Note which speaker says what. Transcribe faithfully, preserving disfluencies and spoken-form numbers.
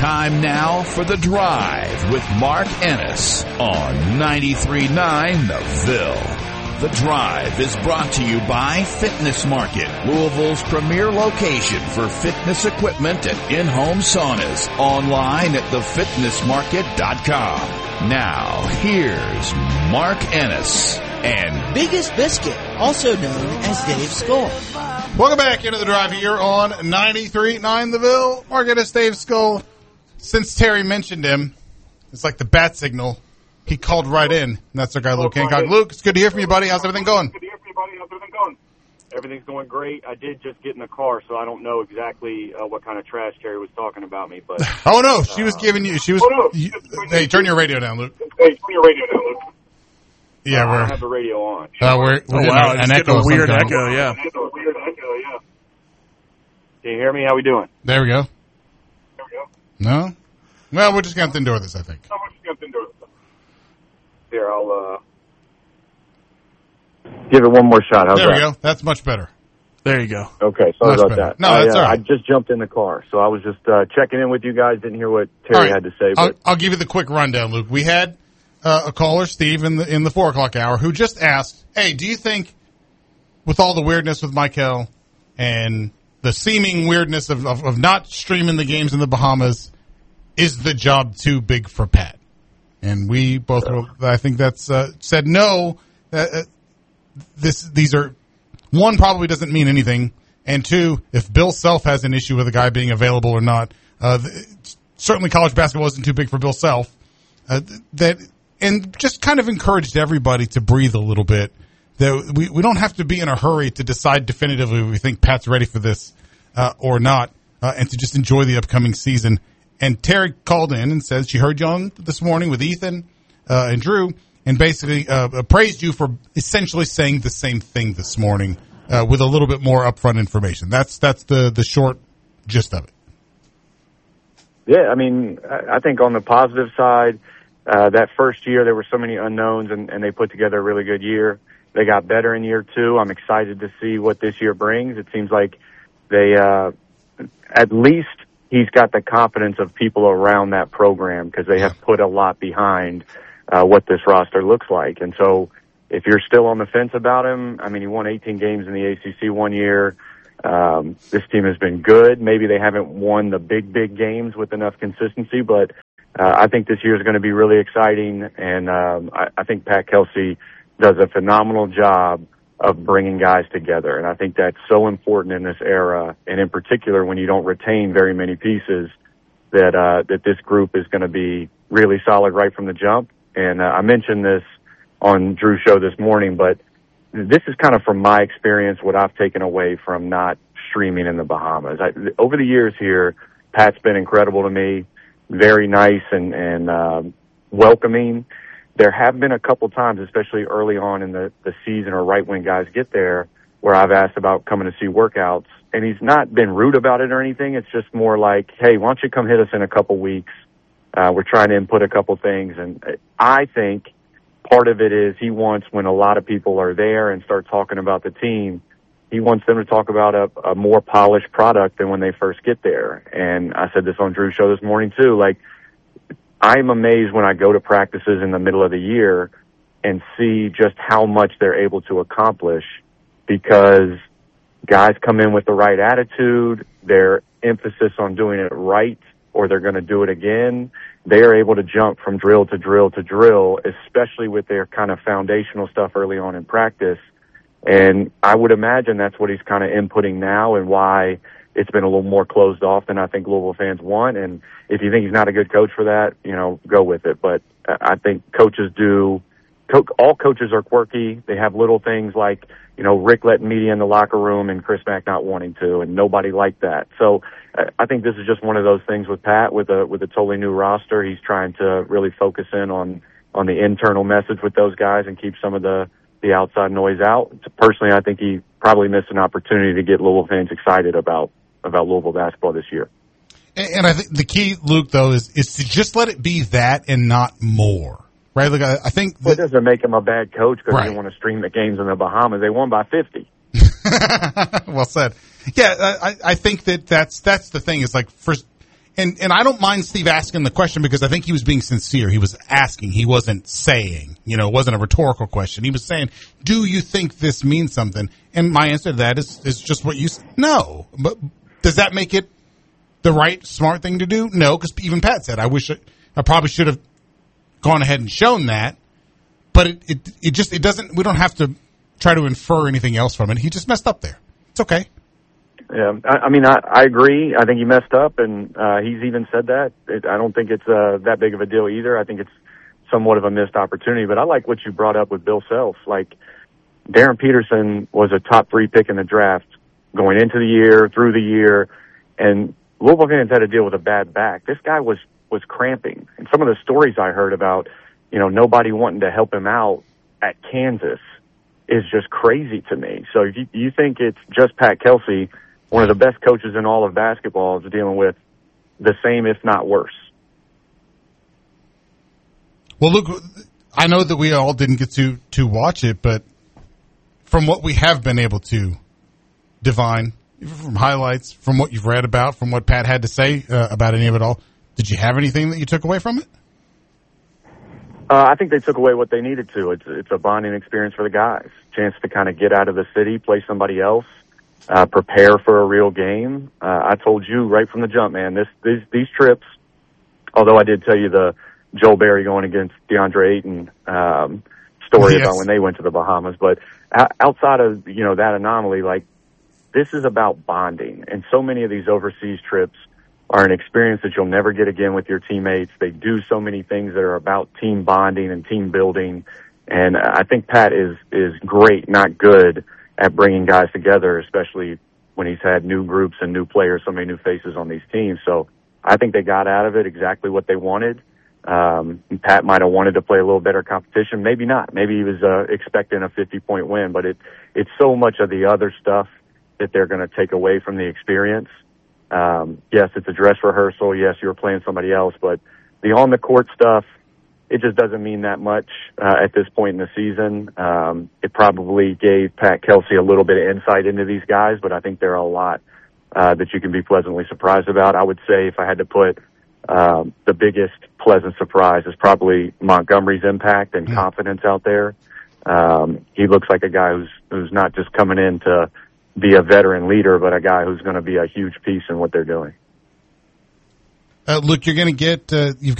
Speaker 1: Time now for The Drive with Mark Ennis on ninety-three point nine The Ville. The Drive is brought to you by Fitness Market, Louisville's premier location for fitness equipment and in-home saunas. Online at the fitness market dot com. Now, here's Mark Ennis and
Speaker 2: Biggest Biscuit, also known as Dave Skull.
Speaker 3: Welcome back into The Drive here on ninety-three point nine The Ville. Mark Ennis, Dave Skull. Since Terry mentioned him, it's like the bat signal. He called right in, and that's our guy, Luke Hancock. Luke, it's good to hear from you, buddy. How's everything going?
Speaker 4: Good to hear from you, buddy. How's everything going? Everything's going great. I did just get in the car, so I don't know exactly uh, what kind of trash Terry was talking about me. But
Speaker 3: oh no, she uh, was giving you. She was. Oh, no. You, hey, turn your radio down, Luke.
Speaker 4: Hey, turn your radio down, Luke.
Speaker 3: Yeah,
Speaker 4: uh,
Speaker 3: we're.
Speaker 4: I have the radio on.
Speaker 3: Uh, we're, we're
Speaker 5: oh wow,
Speaker 3: an
Speaker 5: it's
Speaker 3: echo.
Speaker 5: A weird
Speaker 3: kind.
Speaker 5: echo, yeah.
Speaker 4: It's a weird echo, yeah. Can you hear me? How we doing?
Speaker 3: There we go.
Speaker 4: There we go.
Speaker 3: No. Well, we're just going to endure this, I think.
Speaker 4: No, we're just going to endure this. Here, I'll uh, give it one more shot. How's
Speaker 3: there
Speaker 4: that?
Speaker 3: we go. That's much better.
Speaker 5: There you go.
Speaker 4: Okay, sorry
Speaker 3: much
Speaker 4: about
Speaker 3: better.
Speaker 4: that.
Speaker 3: No,
Speaker 4: I,
Speaker 3: that's
Speaker 4: uh,
Speaker 3: all right.
Speaker 4: I just jumped in the car, so I was just uh, checking in with you guys. Didn't hear what Terry
Speaker 3: right.
Speaker 4: had to say.
Speaker 3: I'll,
Speaker 4: But
Speaker 3: I'll give you the quick rundown, Luke. We had uh, a caller, Steve, in the in the four o'clock hour, who just asked, "Hey, do you think, with all the weirdness with Michael and the seeming weirdness of, of, of not streaming the games in the Bahamas, is the job too big for Pat?" And we both, were, I think that's uh, said no. Uh, this these are one probably doesn't mean anything, and two, if Bill Self has an issue with a guy being available or not, uh, certainly college basketball isn't too big for Bill Self. Uh, that and just kind of encouraged everybody to breathe a little bit. That we we don't have to be in a hurry to decide definitively if we think Pat's ready for this uh, or not, uh, and to just enjoy the upcoming season. And Terry called in and said she heard you on this morning with Ethan uh, and Drew, and basically uh, praised you for essentially saying the same thing this morning uh, with a little bit more upfront information. That's that's the, the short gist of it.
Speaker 4: yeah, I mean, I think on the positive side, uh, that first year there were so many unknowns, and, and they put together a really good year. They got better in year two. I'm excited to see what this year brings. It seems like they, uh, at least he's got the confidence of people around that program because they have put a lot behind uh, what this roster looks like. And so if you're still on the fence about him, I mean, he won eighteen games in the A C C one year. Um, this team has been good. Maybe they haven't won the big, big games with enough consistency, but uh, I think this year is going to be really exciting. And um, I, I think Pat Kelsey does a phenomenal job of bringing guys together. And I think that's so important in this era, and in particular when you don't retain very many pieces, that uh, that this group is going to be really solid right from the jump. And uh, I mentioned this on Drew's show this morning, but this is kind of from my experience what I've taken away from not streaming in the Bahamas. I, over the years here, Pat's been incredible to me, very nice and, and uh, welcoming. There have been a couple times, especially early on in the, the season or right when guys get there, where I've asked about coming to see workouts, and he's not been rude about it or anything. It's just more like, hey, why don't you come hit us in a couple weeks? Uh, we're trying to input a couple things. And I think part of it is he wants, when a lot of people are there and start talking about the team, he wants them to talk about a, a more polished product than when they first get there. And I said this on Drew's show this morning too, like, I'm amazed when I go to practices in the middle of the year and see just how much they're able to accomplish, because guys come in with the right attitude, their emphasis on doing it right, or they're going to do it again. They are able to jump from drill to drill to drill, especially with their kind of foundational stuff early on in practice. And I would imagine that's what he's kind of inputting now, and why it's been a little more closed off than I think Louisville fans want. And if you think he's not a good coach for that, you know, go with it. But I think coaches do, co- all coaches are quirky. They have little things like, you know, Rick letting media in the locker room and Chris Mack not wanting to, and nobody liked that. So I think this is just one of those things with Pat, with a, with a totally new roster. He's trying to really focus in on, on the internal message with those guys and keep some of the, the outside noise out. Personally, I think he probably missed an opportunity to get Louisville fans excited about about Louisville basketball this year.
Speaker 3: And, and I think the key, Luke, though, is is to just let it be that and not more, right? Like I, I think that,
Speaker 4: well, it doesn't make him a bad coach because
Speaker 3: right.
Speaker 4: they want to stream the games in the Bahamas. They won by fifty.
Speaker 3: Well said. Yeah, I, I think that that's that's the thing. Is like, first, And and I don't mind Steve asking the question because I think he was being sincere. He was asking. He wasn't saying. You know, it wasn't a rhetorical question. He was saying, do you think this means something? And my answer to that is, is just what you said. No. But does that make it the right, smart thing to do? No, because even Pat said, I wish I, I probably should have gone ahead and shown that. But it, it, it just, it doesn't, we don't have to try to infer anything else from it. He just messed up there. It's okay.
Speaker 4: Yeah, I, I mean, I, I agree. I think he messed up, and uh, he's even said that. It, I don't think it's uh, that big of a deal either. I think it's somewhat of a missed opportunity. But I like what you brought up with Bill Self. Like, Darren Peterson was a top three pick in the draft going into the year, through the year, and Louisville fans had to deal with a bad back. This guy was, was cramping. And some of the stories I heard about, you know, nobody wanting to help him out at Kansas is just crazy to me. So if you, you think it's just Pat Kelsey, one of the best coaches in all of basketball, is dealing with the same, if not worse.
Speaker 3: Well, look, I know that we all didn't get to, to watch it, but from what we have been able to divine, from highlights, from what you've read about, from what Pat had to say uh, about any of it all, did you have anything that you took away from it?
Speaker 4: Uh, I think they took away what they needed to. It's, it's a bonding experience for the guys. Chance to kind of get out of the city, play somebody else. Uh, prepare for a real game. Uh, I told you right from the jump, man, this, these, these trips, although I did tell you the Joel Berry going against DeAndre Ayton, um, story
Speaker 3: yes.
Speaker 4: about when they went to the Bahamas, but outside of, you know, that anomaly, like, this is about bonding. And so many of these overseas trips are an experience that you'll never get again with your teammates. They do so many things that are about team bonding and team building. And I think Pat is, is great, not good, at bringing guys together, especially when he's had new groups and new players, so many new faces on these teams. So I think they got out of it exactly what they wanted. Um, Pat might have wanted to play a little better competition. Maybe not. Maybe he was uh, expecting a fifty-point win, but it, it's so much of the other stuff that they're going to take away from the experience. Um, yes, it's a dress rehearsal. Yes, you're playing somebody else, but the on-the-court stuff, it just doesn't mean that much uh, at this point in the season. Um, it probably gave Pat Kelsey a little bit of insight into these guys, but I think there are a lot uh, that you can be pleasantly surprised about. I would say if I had to put um, the biggest pleasant surprise is probably Montgomery's impact and confidence out there. Um, he looks like a guy who's who's not just coming in to be a veteran leader, but a guy who's going to be a huge piece in what they're doing.
Speaker 3: Uh, look, you're going to get uh, you've got